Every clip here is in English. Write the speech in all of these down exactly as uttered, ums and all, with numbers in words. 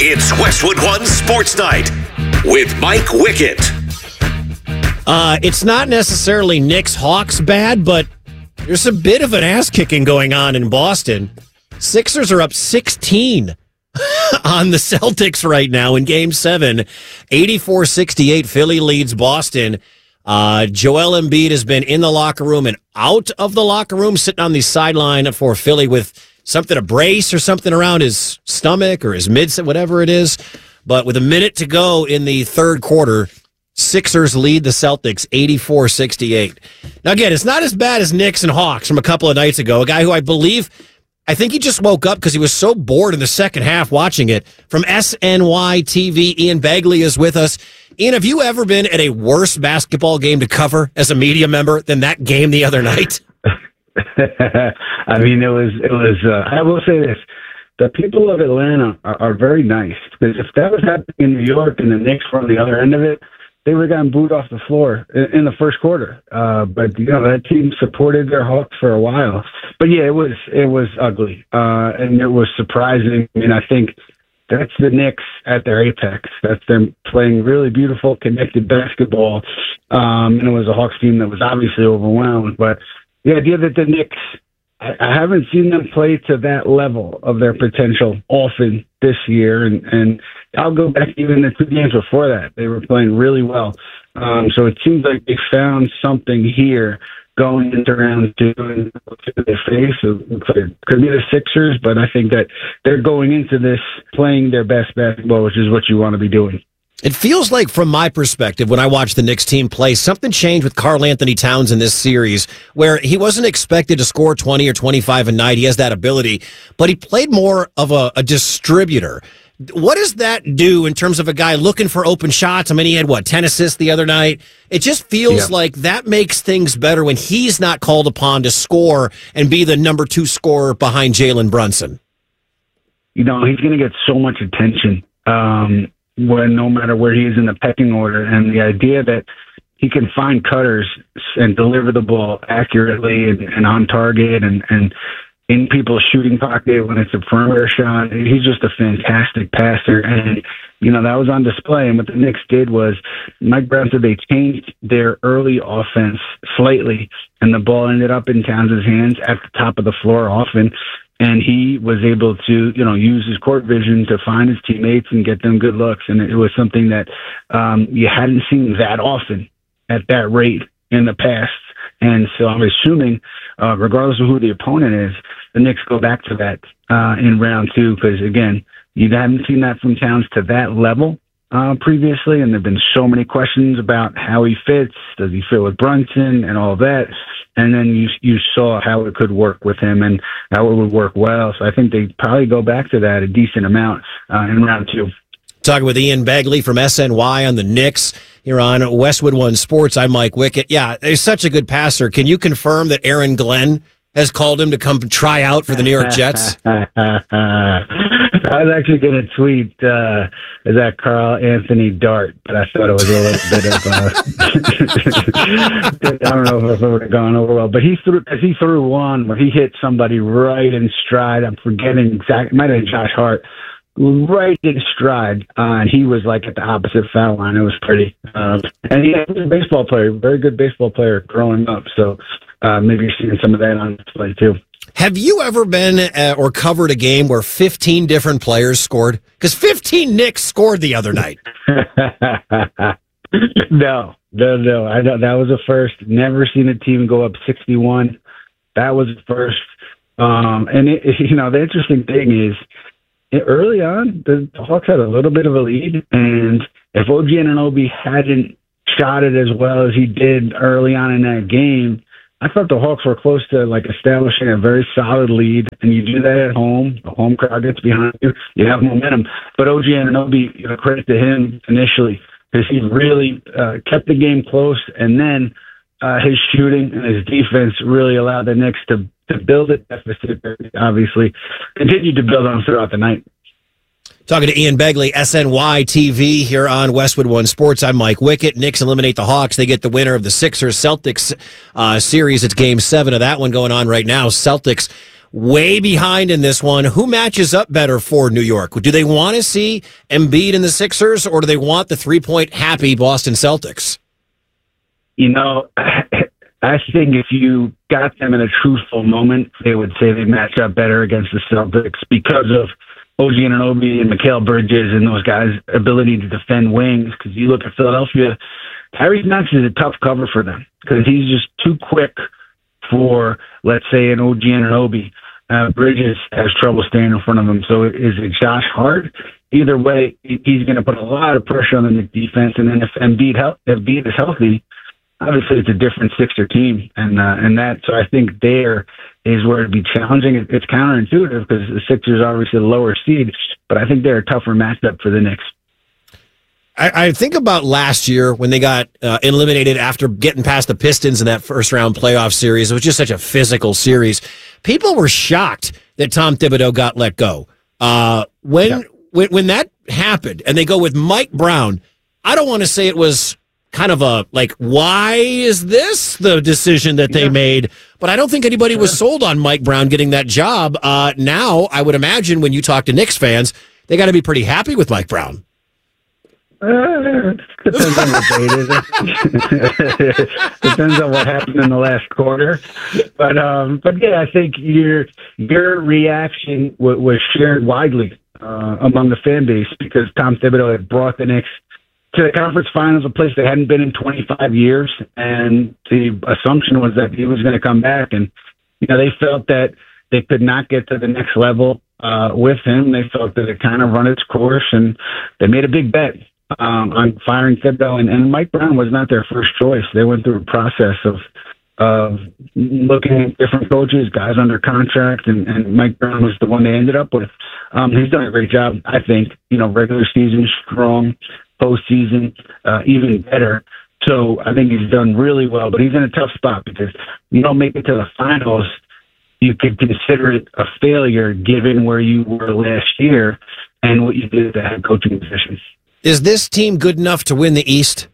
It's Westwood One Sports Night with Mike Wickett. Uh, it's not necessarily Knicks Hawks bad, but there's a bit of an ass kicking going on in Boston. Sixers are up sixteen on the Celtics right now in Game Seven, eighty-four sixty-eight. Philly leads Boston. Uh, Joel Embiid has been in the locker room and out of the locker room, sitting on the sideline for Philly with something, a brace or something around his stomach or his mid, whatever it is. But with a minute to go in the third quarter, Sixers lead the Celtics eighty-four sixty-eight. Now, again, it's not as bad as Knicks and Hawks from a couple of nights ago. A guy who I believe, I think he just woke up because he was so bored in the second half watching it. From S N Y T V, Ian Begley is with us. Ian, have you ever been at a worse basketball game to cover as a media member than that game the other night? I mean, it was, it was, uh, I will say this. The people of Atlanta are, are very nice, because if that was happening in New York and the Knicks were on the other end of it, they would have gotten booed off the floor in, in the first quarter. Uh, but, you know, that team supported their Hawks for a while. But, yeah, it was it was ugly, uh, and it was surprising. I mean, I think that's the Knicks at their apex. That's them playing really beautiful, connected basketball. Um, and it was a Hawks team that was obviously overwhelmed. But the idea that the Knicks, I, I haven't seen them play to that level of their potential often this year. And, and I'll go back even the two games before that. They were playing really well. Um, so it seems like they found something here going into round two and to their face. It could be the Sixers, but I think that they're going into this playing their best basketball, which is what you want to be doing. It feels like, from my perspective, when I watch the Knicks team play, something changed with Karl Anthony Towns in this series, where he wasn't expected to score twenty or twenty-five a night. He has that ability, but he played more of a, a distributor. What does that do in terms of a guy looking for open shots? I mean, he had, what, ten assists the other night? It just feels yeah. like that makes things better when he's not called upon to score and be the number two scorer behind Jalen Brunson. You know, he's going to get so much attention um, when no matter where he is in the pecking order. And the idea that he can find cutters and deliver the ball accurately and, and on target and, and in people's shooting pocket when it's a perimeter shot. He's just a fantastic passer. And, you know, that was on display. And what the Knicks did was, Mike Brown said they changed their early offense slightly, and the ball ended up in Towns' hands at the top of the floor often. And he was able to, you know, use his court vision to find his teammates and get them good looks. And it was something that um, you hadn't seen that often at that rate in the past. And so I'm assuming, uh, regardless of who the opponent is, the Knicks go back to that uh, in round two, because, again, you haven't seen that from Towns to that level uh, previously, and there have been so many questions about how he fits. Does he fit with Brunson and all that? And then you you saw how it could work with him and how it would work well. So I think they probably go back to that a decent amount uh, in round two. Talking with Ian Begley from S N Y on the Knicks here on Westwood One Sports. I'm Mike Wickett. Yeah, he's such a good passer. Can you confirm that Aaron Glenn has called him to come try out for the New York Jets? I was actually going to tweet uh, that Karl Anthony Dart, but I thought it was a little bit of uh, I don't know if it would have gone over well. But he threw, as he threw one where he hit somebody right in stride. I'm forgetting exactly. It might have been Josh Hart. Right in stride, uh, and he was like at the opposite foul line. It was pretty. Um, and he was a baseball player, very good baseball player growing up. So uh, maybe you're seeing some of that on display too. Have you ever been uh, or covered a game where fifteen different players scored? Because fifteen Knicks scored the other night. no, no, no. I know that was a first. Never seen a team go up sixty-one. That was a first. Um, and it, you know, the interesting thing is, early on, the Hawks had a little bit of a lead, and if O G Anunoby hadn't shot it as well as he did early on in that game, I thought the Hawks were close to like establishing a very solid lead. And you do that at home, the home crowd gets behind you, you have momentum. But O G Anunoby, you know, credit to him initially, because he really uh, kept the game close, and then uh, his shooting and his defense really allowed the Knicks to to build a deficit, obviously, continued to build on throughout the night. Talking to Ian Begley, S N Y T V here on Westwood One Sports. I'm Mike Wickett. Knicks eliminate the Hawks. They get the winner of the Sixers-Celtics uh, series. It's game seven of that one going on right now. Celtics way behind in this one. Who matches up better for New York? Do they want to see Embiid and the Sixers, or do they want the three-point happy Boston Celtics? You know, I think if you got them in a truthful moment, they would say they match up better against the Celtics because of O G Anunoby and Mikal Bridges and those guys' ability to defend wings. Because you look at Philadelphia, Tyrese Maxey is a tough cover for them because he's just too quick for, let's say, an O G Anunoby. Uh, Bridges has trouble staying in front of him. So is it Josh Hart? Either way, he's going to put a lot of pressure on the defense. And then if Embiid, help, if Embiid is healthy, obviously it's a different Sixer team. And uh, and that, so I think there is where it'd be challenging. It, it's counterintuitive because the Sixers are obviously the lower seed, but I think they're a tougher matchup for the Knicks. I, I think about last year when they got uh, eliminated after getting past the Pistons in that first round playoff series. It was just such a physical series. People were shocked that Tom Thibodeau got let go. Uh, when, yeah. when when that happened and they go with Mike Brown, I don't want to say it was kind of a, like, why is this the decision that they yeah. made? But I don't think anybody sure. was sold on Mike Brown getting that job. Uh, now, I would imagine when you talk to Knicks fans, they got to be pretty happy with Mike Brown. Uh, depends on the date. Depends on what happened in the last quarter. But um, but yeah, I think your your reaction w- was shared widely uh, among the fan base because Tom Thibodeau had brought the Knicks to the conference finals, a place they hadn't been in twenty-five years, and the assumption was that he was going to come back. And you know, they felt that they could not get to the next level uh, with him. They felt that it kind of run its course, and they made a big bet um, on firing Thibodeau. And, and Mike Brown was not their first choice. They went through a process of of looking at different coaches, guys under contract, and, and Mike Brown was the one they ended up with. Um, he's done a great job, I think. You know, regular season strong. Postseason, uh, even better. So I think he's done really well, but he's in a tough spot because you don't make it to the finals. You could consider it a failure given where you were last year and what you did at the head coaching position. Is this team good enough to win the East?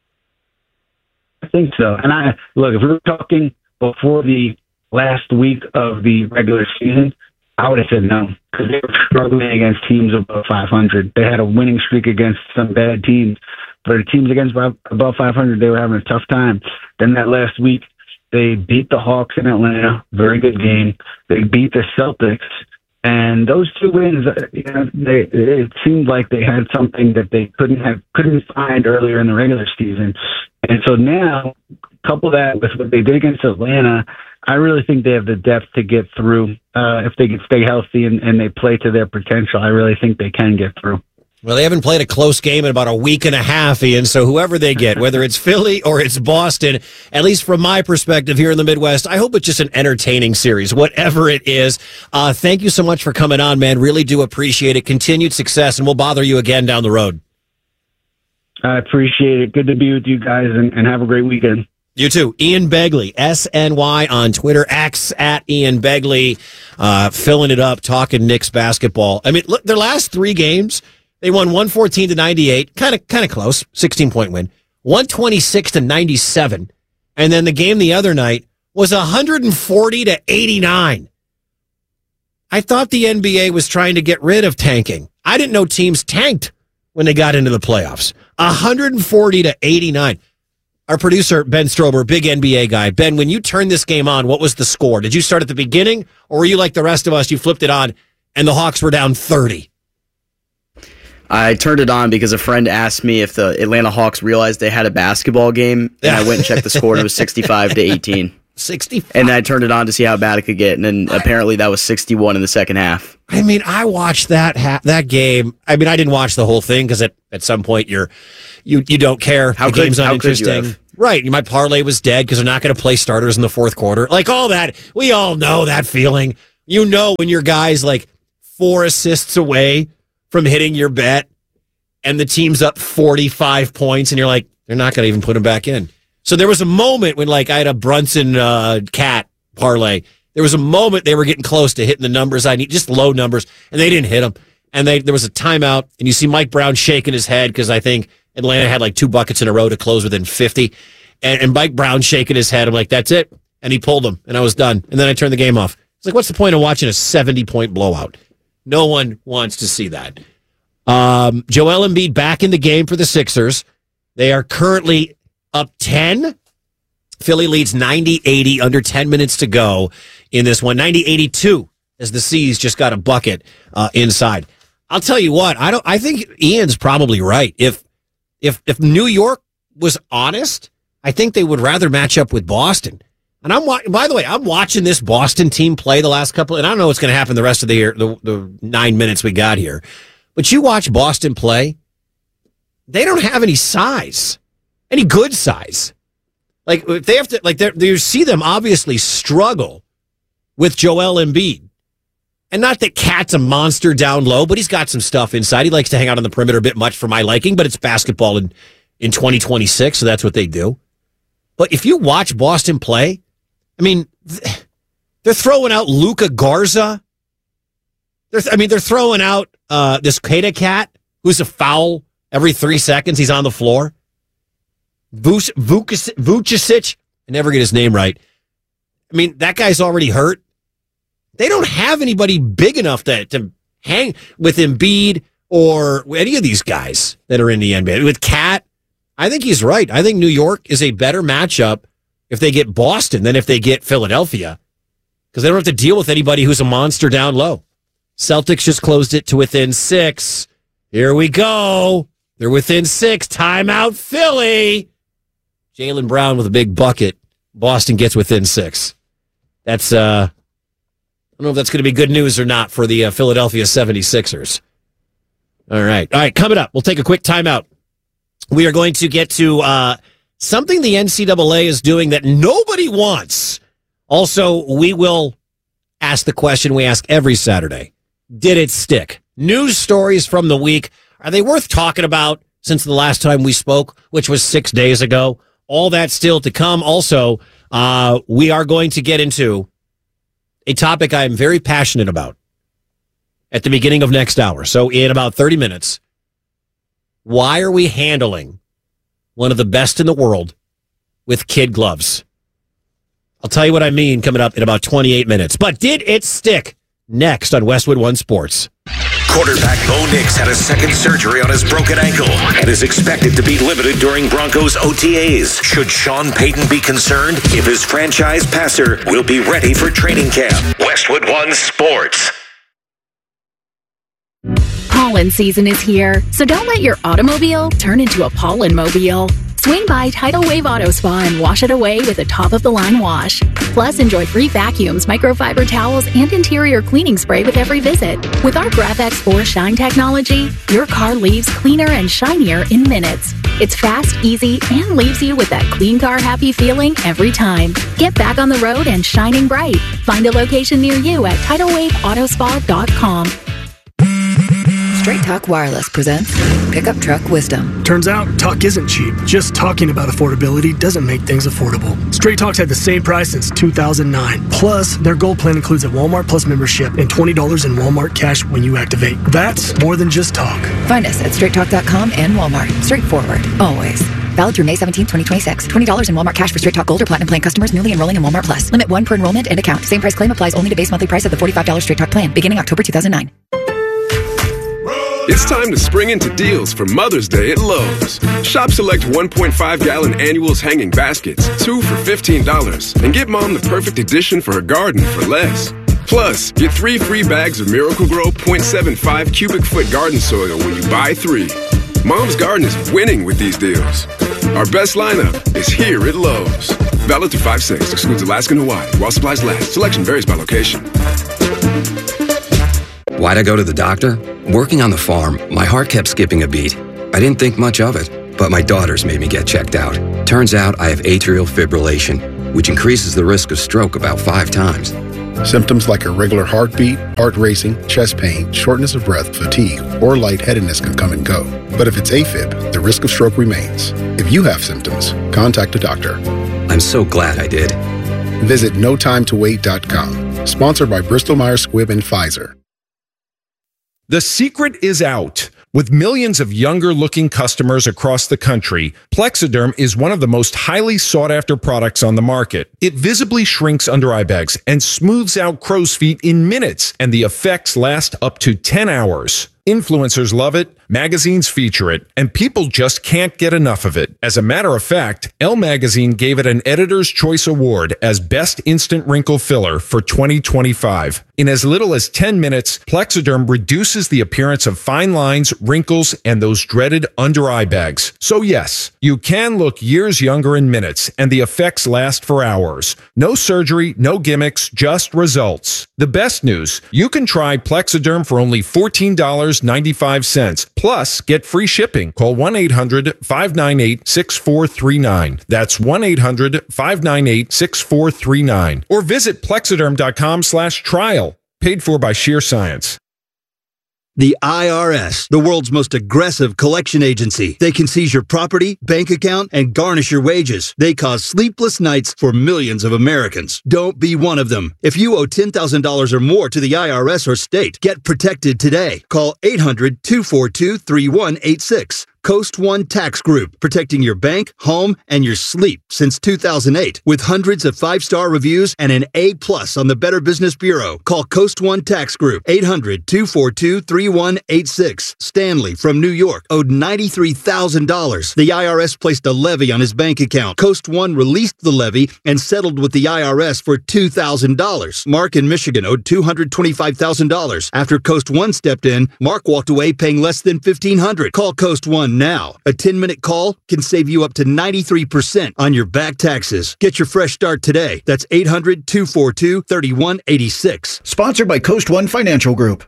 I think so. And I look, if we were talking before the last week of the regular season, I would have said no because they were struggling against teams above five hundred. They had a winning streak against some bad teams, but the teams against above five hundred, they were having a tough time. Then that last week, they beat the Hawks in Atlanta, very good game. They beat the Celtics, and those two wins, you know, they, it seemed like they had something that they couldn't have couldn't find earlier in the regular season. And so now, couple that with what they did against Atlanta, I really think they have the depth to get through. Uh, if they can stay healthy and, and they play to their potential, I really think they can get through. Well, they haven't played a close game in about a week and a half, Ian, so whoever they get, whether it's Philly or it's Boston, at least from my perspective here in the Midwest, I hope it's just an entertaining series, whatever it is. Uh, thank you so much for coming on, man. Really do appreciate it. Continued success, and we'll bother you again down the road. I appreciate it. Good to be with you guys, and, and have a great weekend. You too. Ian Begley, S N Y on Twitter, X at Ian Begley, uh, filling it up, talking Knicks basketball. I mean, look, their last three games, they won one fourteen to ninety-eight, kind of kind of close, sixteen-point win, one twenty-six to ninety-seven, and then the game the other night was one forty to eighty-nine. I thought the N B A was trying to get rid of tanking. I didn't know teams tanked when they got into the playoffs. one forty to eighty-nine. Our producer, Ben Strober, big N B A guy. Ben, when you turned this game on, what was the score? Did you start at the beginning, or were you like the rest of us, you flipped it on, and the Hawks were down thirty? I turned it on because a friend asked me if the Atlanta Hawks realized they had a basketball game, and I went and checked the score, and it was sixty-five to eighteen. sixty-five And I turned it on to see how bad it could get, and then apparently that was sixty-one in the second half. I mean, I watched that ha- that game. I mean, I didn't watch the whole thing because at, at some point you're you you don't care. How the could, game's how uninteresting. could you have? Right. My parlay was dead because they're not going to play starters in the fourth quarter. Like all that. We all know that feeling. You know when your guy's like four assists away from hitting your bet and the team's up forty-five points and you're like, they're not going to even put him back in. So there was a moment when like I had a Brunson uh, cat parlay. There was a moment they were getting close to hitting the numbers I need, just low numbers, and they didn't hit them. And they there was a timeout, and you see Mike Brown shaking his head because I think Atlanta had like two buckets in a row to close within fifty. And, and Mike Brown shaking his head. I'm like, that's it. And he pulled them, and I was done. And then I turned the game off. It's like, what's the point of watching a seventy-point blowout? No one wants to see that. Um, Joel Embiid back in the game for the Sixers. They are currently up ten. Philly leads ninety eighty, under ten minutes to go in this one. ninety eighty-two as the C's just got a bucket uh, inside. I'll tell you what, I don't. I think Ian's probably right. If if if New York was honest, I think they would rather match up with Boston. And I'm by the way, I'm watching this Boston team play the last couple, and I don't know what's going to happen the rest of the year, the, the nine minutes we got here. But you watch Boston play, they don't have any size, any good size. Like if they have to, like you see them obviously struggle with Joel Embiid. And not that Cat's a monster down low, but he's got some stuff inside. He likes to hang out on the perimeter a bit much for my liking, but it's basketball in, in twenty twenty-six, so that's what they do. But if you watch Boston play, I mean, they're throwing out Luka Garza. They're, I mean, they're throwing out uh, this Kata Cat, who's a foul every three seconds. He's on the floor. Vucevic, I never get his name right. I mean, that guy's already hurt. They don't have anybody big enough to, to hang with Embiid or any of these guys that are in the N B A. With Cat, I think he's right. I think New York is a better matchup if they get Boston than if they get Philadelphia, because they don't have to deal with anybody who's a monster down low. Celtics just closed it to within six. Here we go. They're within six. Timeout, Philly. Jaylen Brown with a big bucket. Boston gets within six. That's, uh, I don't know if that's going to be good news or not for the uh, Philadelphia seventy-sixers. All right. All right, coming up, we'll take a quick timeout. We are going to get to uh, something the N C double A is doing that nobody wants. Also, we will ask the question we ask every Saturday. Did it stick? News stories from the week. Are they worth talking about since the last time we spoke, which was six days ago? All that still to come. Also, uh, we are going to get into a topic I am very passionate about at the beginning of next hour. So in about thirty minutes, why are we handling one of the best in the world with kid gloves? I'll tell you what I mean coming up in about twenty-eight minutes. But did it stick? Next on Westwood One Sports. Quarterback Bo Nix had a second surgery on his broken ankle and is expected to be limited during Broncos O T As. Should Sean Payton be concerned if his franchise passer will be ready for training camp? Westwood One Sports. Pollen season is here, so don't let your automobile turn into a pollen mobile. Swing by Tidal Wave Auto Spa and wash it away with a top-of-the-line wash. Plus, enjoy free vacuums, microfiber towels, and interior cleaning spray with every visit. With our GraphX four Shine technology, your car leaves cleaner and shinier in minutes. It's fast, easy, and leaves you with that clean car happy feeling every time. Get back on the road and shining bright. Find a location near you at tidal wave auto spa dot com. Straight Talk Wireless presents Pickup Truck Wisdom. Turns out, talk isn't cheap. Just talking about affordability doesn't make things affordable. Straight Talk's had the same price since two thousand nine. Plus, their Gold Plan includes a Walmart Plus membership and twenty dollars in Walmart cash when you activate. That's more than just talk. Find us at straight talk dot com and Walmart. Straightforward, always. Valid through May seventeenth, twenty twenty-six. twenty dollars in Walmart cash for Straight Talk Gold or Platinum Plan customers newly enrolling in Walmart Plus. Limit one per enrollment and account. Same price claim applies only to base monthly price of the forty-five dollars Straight Talk plan, beginning October two thousand nine. It's time to spring into deals for Mother's Day at Lowe's. Shop select one point five gallon annuals hanging baskets, two for fifteen dollars, and get Mom the perfect addition for her garden for less. Plus, get three free bags of Miracle-Gro zero point seven five cubic foot garden soil when you buy three. Mom's garden is winning with these deals. Our best lineup is here at Lowe's. Valid through five six, excludes Alaska and Hawaii, while supplies last. Selection varies by location. Why'd I go to the doctor? Working on the farm, my heart kept skipping a beat. I didn't think much of it, but my daughters made me get checked out. Turns out I have atrial fibrillation, which increases the risk of stroke about five times. Symptoms like irregular heartbeat, heart racing, chest pain, shortness of breath, fatigue, or lightheadedness can come and go. But if it's AFib, the risk of stroke remains. If you have symptoms, contact a doctor. I'm so glad I did. Visit no time to wait dot com. Sponsored by Bristol Myers Squibb and Pfizer. The secret is out. With millions of younger-looking customers across the country, Plexiderm is one of the most highly sought-after products on the market. It visibly shrinks under-eye bags and smooths out crow's feet in minutes, and the effects last up to ten hours. Influencers love it, magazines feature it, and people just can't get enough of it. As a matter of fact, Elle Magazine gave it an Editor's Choice Award as Best Instant Wrinkle Filler for twenty twenty-five. In as little as ten minutes, Plexiderm reduces the appearance of fine lines, wrinkles, and those dreaded under-eye bags. So yes, you can look years younger in minutes, and the effects last for hours. No surgery, no gimmicks, just results. The best news, you can try Plexiderm for only fourteen dollars and ninety-five cents. Plus, get free shipping. Call one eight hundred, five nine eight, six four three nine. That's one eight hundred, five nine eight, six four three nine. Or visit plexiderm.com slash trial. Paid for by Sheer Science. The I R S, the world's most aggressive collection agency. They can seize your property, bank account, and garnish your wages. They cause sleepless nights for millions of Americans. Don't be one of them. If you owe ten thousand dollars or more to the I R S or state, get protected today. Call eight hundred, two four two, three one eight six. Coast One Tax Group, protecting your bank, home, and your sleep since two thousand eight. With hundreds of five-star reviews and an A plus on the Better Business Bureau. Call Coast One Tax Group, eight hundred, two four two, three one eight six. Stanley from New York owed ninety-three thousand dollars. The I R S placed a levy on his bank account. Coast One released the levy and settled with the I R S for two thousand dollars. Mark in Michigan owed two hundred twenty-five thousand dollars. After Coast One stepped in, Mark walked away paying less than fifteen hundred dollars. Call Coast One now. A ten-minute call can save you up to ninety-three percent on your back taxes. Get your fresh start today. That's eight hundred, two four two, three one eight six. Sponsored by Coast One Financial Group.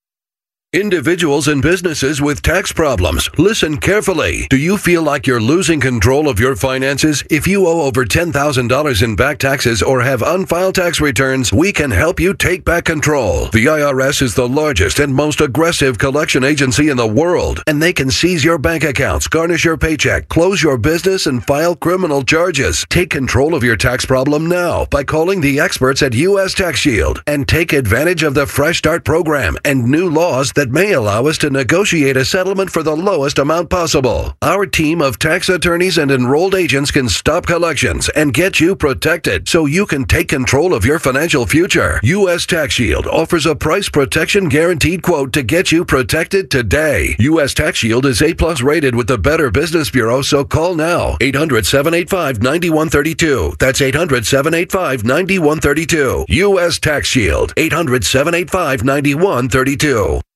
Individuals and businesses with tax problems, listen carefully. Do you feel like you're losing control of your finances? If you owe over ten thousand dollars in back taxes or have unfiled tax returns, we can help you take back control. The I R S is the largest and most aggressive collection agency in the world, and they can seize your bank accounts, garnish your paycheck, close your business, and file criminal charges. Take control of your tax problem now by calling the experts at U S Tax Shield and take advantage of the Fresh Start program and new laws that may allow us to negotiate a settlement for the lowest amount possible. Our team of tax attorneys and enrolled agents can stop collections and get you protected so you can take control of your financial future. U S Tax Shield offers a price protection guaranteed quote to get you protected today. U S Tax Shield is A plus rated with the Better Business Bureau, so call now. eight hundred, seven eight five, nine one three two. That's eight hundred, seven eight five, nine one three two. U S Tax Shield. eight hundred, seven eight five, nine one three two.